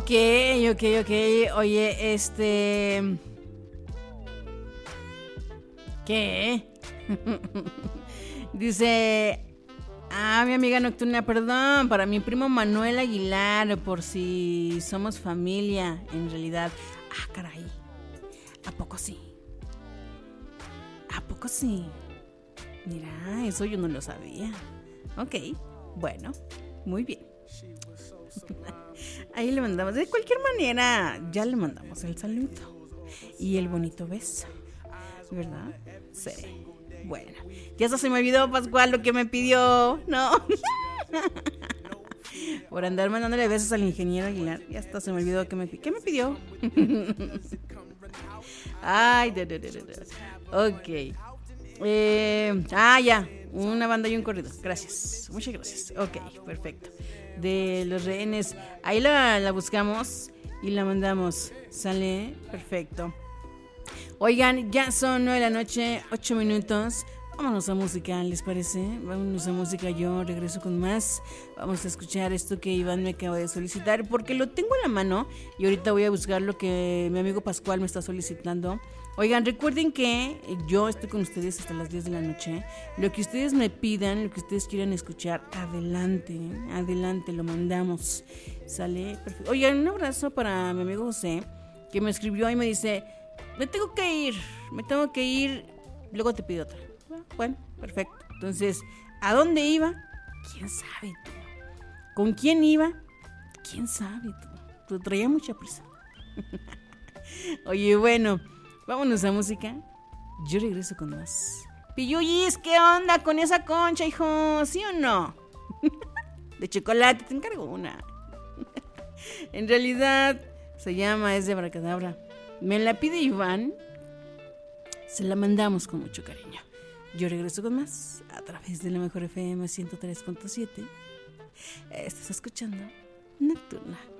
Ok. Oye, ¿qué? Dice... mi amiga nocturna, perdón, para mi primo Manuel Aguilar, por si somos familia, en realidad. Caray, ¿a poco sí? ¿A poco sí? Mira, eso yo no lo sabía. Ok, bueno, muy bien. Ahí le mandamos, de cualquier manera, ya le mandamos el saludo y el bonito beso, ¿verdad? Sí. Bueno, ya hasta se me olvidó, Pascual, lo que me pidió, ¿no? Por andar mandándole besos al ingeniero Aguilar, ya hasta se me olvidó ¿qué me pidió? Ay, ok. Ya, una banda y un corrido, gracias, muchas gracias. Ok, perfecto. De Los Rehenes, ahí la buscamos y la mandamos, sale, perfecto. Oigan, ya son 9 de la noche, 8 minutos. Vámonos a música, ¿les parece? Vámonos a música, yo regreso con más. Vamos a escuchar esto que Iván me acaba de solicitar, porque lo tengo en la mano y ahorita voy a buscar lo que mi amigo Pascual me está solicitando. Oigan, recuerden que yo estoy con ustedes hasta las 10 de la noche. Lo que ustedes me pidan, lo que ustedes quieran escuchar, adelante, lo mandamos. ¿Sale? Perfecto. Oigan, un abrazo para mi amigo José, que me escribió y me dice... Me tengo que ir, luego te pido otra. Bueno, perfecto. Entonces, ¿a dónde iba? ¿Quién sabe tú? ¿Con quién iba? ¿Quién sabe tú? Pero traía mucha prisa. Oye, bueno, vámonos a música. Yo regreso con más. Pilluyis, ¿qué onda con esa concha, hijo? ¿Sí o no? De chocolate, te encargo una. En realidad, es de Abracadabra. Me la pide Iván, se la mandamos con mucho cariño. Yo regreso con más a través de la Mejor FM 103.7. Estás escuchando Nocturna.